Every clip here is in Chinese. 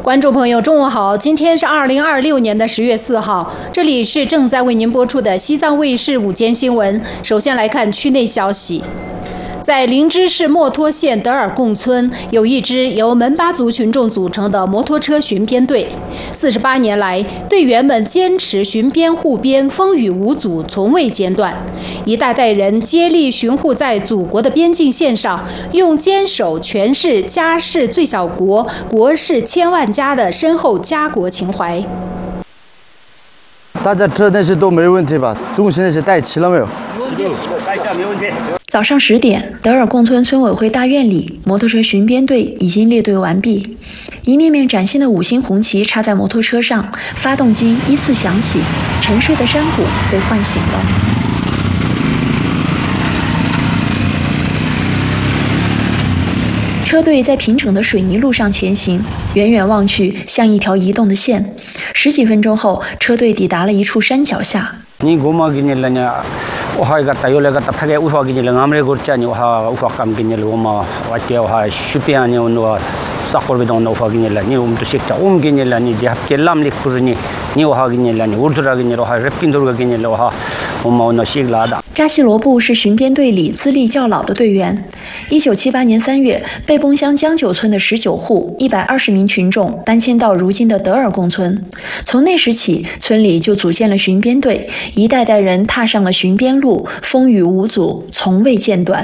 观众朋友，中午好！今天是2026年10月4号，这里是正在为您播出的西藏卫视午间新闻。首先来看区内消息。在林芝市墨脱县德尔贡村，有一支由门巴族群众组成的摩托车巡边队。48年来，队员们坚持巡边护边，风雨无阻，从未间断。一代代人接力巡护在祖国的边境线上，用坚守全是家是最小国，国是千万家的深厚家国情怀。 大家吃那些都没问题吧？东西那些带齐了没有？ 没问题。 早上10点，德尔贡村村委会大院里，摩托车巡边队已经列队完毕。一面面崭新的5星红旗插在摩托车上，发动机依次响起，沉睡的山谷被唤醒了。车队在平整的水泥路上前行，远远望去像一条移动的线。10几分钟后，车队抵达了一处山脚下。 你goma gini lanya uha gata yola gata phage uha gini la ngamre gorchani uha kam gini goma watia uha shupiani unwa sakor bidon uha gini la ni to sekta gini la ni jap kelam likurni ni uha gini la ni urdura gini uha repindurga gini la uha uma no sigla da。 扎西罗布是巡边队里资历较老的队员。1978年3月，贝崩乡江九村的19户120名群众搬迁到如今的德尔贡村。从那时起，村里就组建了巡边队，一代代人踏上了巡边路，风雨无阻，从未间断。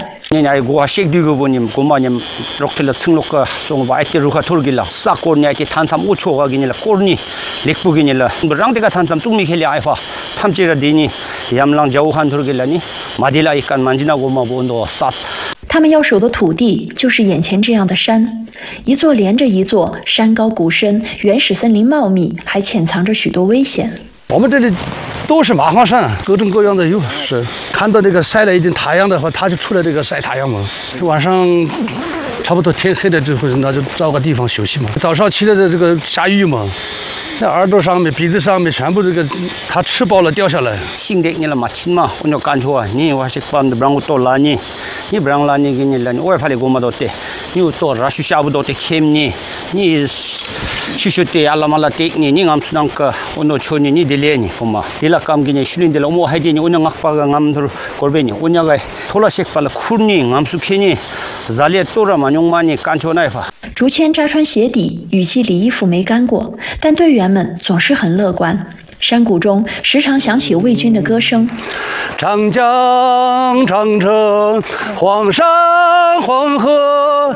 他们要守的土地就是眼前这样的山，一座连着一座，山高谷深，原始森林茂密，还潜藏着许多危险。 我们这里都是麻花山，各种各样的有，是看到那个晒了一点太阳的话，他就出来这个晒太阳嘛。晚上差不多天黑了之后，那就找个地方休息嘛。早上起来的这个下雨嘛，那耳朵上面、鼻子上面全部这个，它吃饱了掉下来。 新的你了嘛，亲嘛，我就干出啊，你我是帮的帮我多拉你，你不让拉你给你了，我也怕你给我们多的，你多拉去下不多的欠你，你。去的阿拉马拉的你俺们那个我那村你的来你，好吗？你那काम给训练的了，我还得你我那阿爸俺们都搞别你，我那个拖拉些把了苦你，俺们是骗你，咋哩多了嘛用嘛你干出来法。 竹签扎穿鞋底，雨季里衣服没干过，但队员们总是很乐观。山谷中时常响起卫军的歌声。 长江长城，黄山黄河，